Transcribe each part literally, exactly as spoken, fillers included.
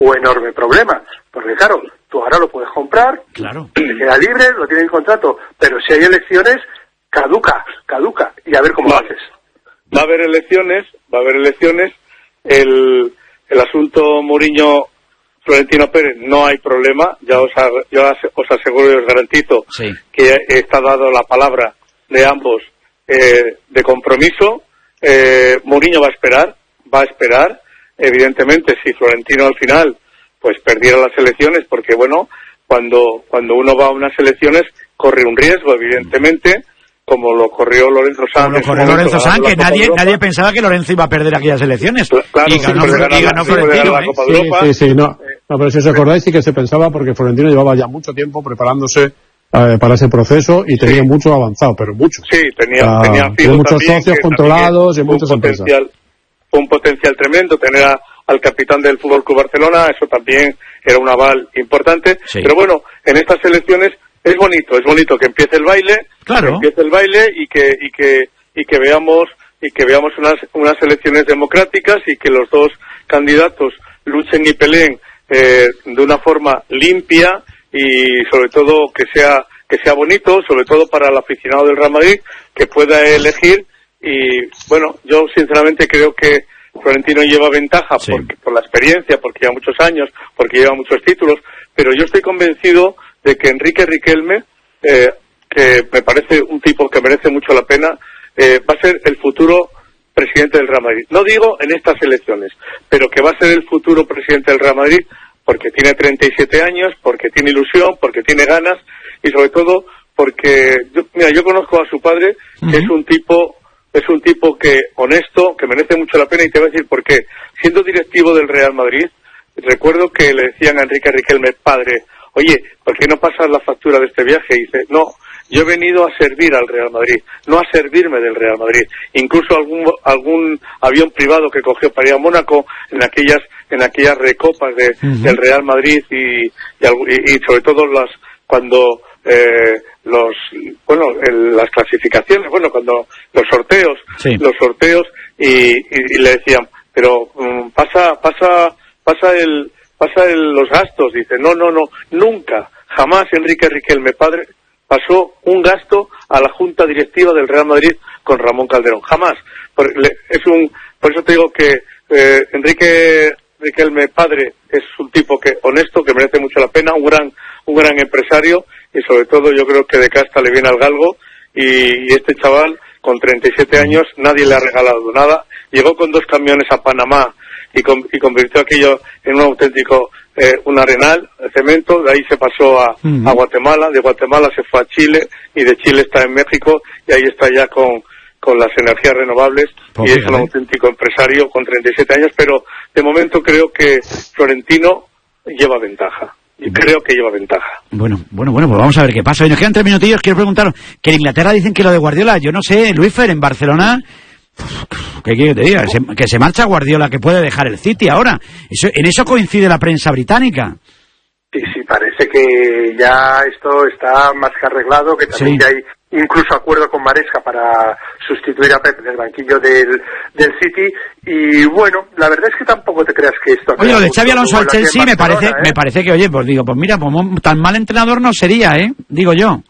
un enorme problema, porque claro, tú ahora lo puedes comprar, claro, te queda libre, lo tienes en contrato, pero si hay elecciones, caduca, caduca, y a ver cómo va, lo haces. Va a haber elecciones, va a haber elecciones, el, el asunto Mourinho Florentino Pérez no hay problema, ya os, yo os aseguro y os garantizo sí. que está dado la palabra de ambos eh, de compromiso. eh, Mourinho va a esperar, va a esperar, evidentemente si Florentino al final pues perdiera las elecciones, porque bueno, cuando cuando uno va a unas elecciones corre un riesgo, evidentemente, como lo corrió Lorenzo Sanz. Como lo corrió Lorenzo Sanz, que nadie nadie pensaba que Lorenzo iba a perder aquellas elecciones. Claro, y ganó, sí, y ganó Florentino. ¿eh? Sí, sí, sí, no. no, pero si os acordáis sí que se pensaba, porque Florentino llevaba ya mucho tiempo preparándose eh, para ese proceso y tenía sí. mucho avanzado, pero mucho. Sí, tenía, ah, tenía, tenía muchos también, socios controlados y muchas empresas. Un potencial tremendo, tener a, al capitán del Fútbol Club Barcelona, eso también era un aval importante. Sí. Pero bueno, en estas elecciones es bonito, es bonito que empiece el baile, claro. que empiece el baile y que y que y que veamos y que veamos unas unas elecciones democráticas y que los dos candidatos luchen y peleen eh, de una forma limpia y sobre todo que sea que sea bonito, sobre todo para el aficionado del Real Madrid, que pueda elegir. Y bueno, yo sinceramente creo que Florentino lleva ventaja sí. porque, por la experiencia, porque lleva muchos años, porque lleva muchos títulos, pero yo estoy convencido de que Enrique Riquelme, eh, que me parece un tipo que merece mucho la pena, eh, va a ser el futuro presidente del Real Madrid. No digo en estas elecciones, pero que va a ser el futuro presidente del Real Madrid porque tiene treinta y siete años, porque tiene ilusión, porque tiene ganas y sobre todo porque, yo, mira, yo conozco a su padre, que uh-huh. es un tipo... Es un tipo que honesto, que merece mucho la pena, y te voy a decir por qué. Siendo directivo del Real Madrid, recuerdo que le decían a Enrique Riquelme, padre, oye, ¿por qué no pasas la factura de este viaje? Y dice, no, yo he venido a servir al Real Madrid, no a servirme del Real Madrid. Incluso algún algún avión privado que cogió para ir a Mónaco en aquellas en aquellas recopas de, uh-huh. del Real Madrid y, y, y sobre todo las cuando... Eh, los bueno el, las clasificaciones bueno cuando los sorteos sí. los sorteos y, y, y le decían pero um, pasa pasa pasa el pasa el, los gastos, dice no no no nunca jamás Enrique Riquelme padre pasó un gasto a la junta directiva del Real Madrid con Ramón Calderón, jamás. Por, le, es un por eso te digo que eh, Enrique Riquelme padre es un tipo que honesto, que merece mucho la pena, un gran un gran empresario y sobre todo yo creo que de casta le viene al galgo y, y este chaval con treinta y siete años nadie le ha regalado nada, llegó con dos camiones a Panamá y, con, y convirtió aquello en un auténtico eh, un arenal de cemento, de ahí se pasó a, uh-huh. a Guatemala, de Guatemala se fue a Chile y de Chile está en México y ahí está ya con con las energías renovables pues y es un auténtico empresario con treinta y siete años, pero de momento creo que Florentino lleva ventaja. Y creo que lleva ventaja. Bueno, bueno, bueno, pues vamos a ver qué pasa. Hoy nos quedan tres minutillos. Quiero preguntaros, que en Inglaterra dicen que lo de Guardiola, yo no sé, Luis Fer, en Barcelona, ¿qué quiero que te diga? Se, que se marcha Guardiola, que puede dejar el City ahora. Eso, en eso coincide la prensa británica. Sí, sí, parece que ya esto está más que arreglado, que también sí. ya hay incluso acuerdo con Maresca para sustituir a Pep en el banquillo del, del City, y bueno, la verdad es que tampoco te creas que esto... Oye, lo de Xabi Alonso al Chelsea me parece, ¿eh? me parece que, oye, pues digo, pues mira, pues tan mal entrenador no sería, ¿eh? Digo yo.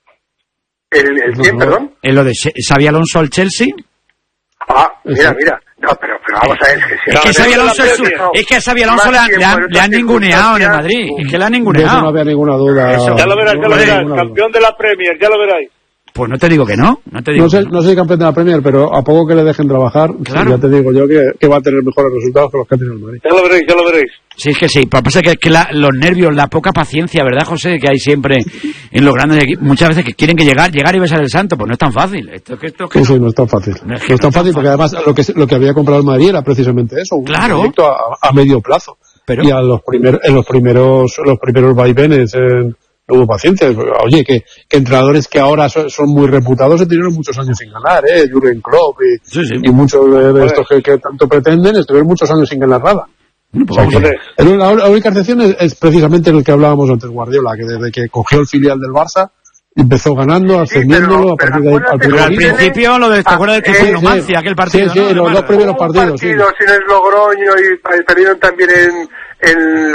¿El, el quién, perdón? ¿En lo de Xabi Alonso al Chelsea? Ah, mira, mira. No, pero, pero vamos a ver, es que... Si es, que Xabi Alonso es, su, es que a Xabi Alonso le, le, han, le han ninguneado en el Madrid, es que le han ninguneado. No había ninguna duda. Eso. Ya lo verás, ya lo verás, campeón de la Premier, ya lo veráis. Pues no te digo que no, no te digo no sé, que no. no soy campeón de la Premier, pero a poco que le dejen trabajar, claro. ya te digo yo que, que va a tener mejores resultados que los que ha tenido el Madrid. Ya lo veréis, ya lo veréis. Sí, es que sí, pasa que, que la, los nervios, la poca paciencia, ¿verdad, José? Que hay siempre en los grandes equipos, muchas veces que quieren que llegar, llegar y besar el santo, pues no es tan fácil. Esto, que esto, que sí, no. sí, no es tan fácil. No es, que no es tan fácil, porque además lo que, lo que había comprado el Madrid era precisamente eso, un claro. proyecto a, a medio plazo. Pero... Y a los primer, en los primeros, los primeros vaivenes en... No hubo paciencia. Oye, que, que entrenadores que ahora son, son muy reputados se tuvieron muchos años sin ganar, ¿eh? Jürgen Klopp y, sí, sí. y muchos de, de estos que, que tanto pretenden estuvieron muchos años sin ganar nada. Pues o sea, que, la, la única excepción es, es precisamente el que hablábamos antes, Guardiola, que desde que cogió el filial del Barça empezó ganando, ascendiéndolo, sí, pero, a partir de ahí. Al pero al principio lo de, ¿te acuerdas del que fue Numancia, aquel partido? Sí, sí, ¿no? los dos primeros partidos. partido, sí. sin el Logroño y perdieron también en, en